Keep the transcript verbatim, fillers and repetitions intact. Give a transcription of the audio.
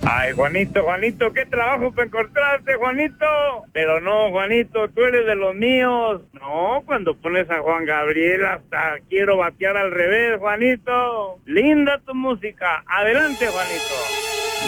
Ay, Juanito, Juanito, qué trabajo para encontrarte, Juanito. Pero no, Juanito, tú eres de los míos. No, cuando pones a Juan Gabriel hasta quiero batear al revés, Juanito. Linda tu música. Adelante, Juanito.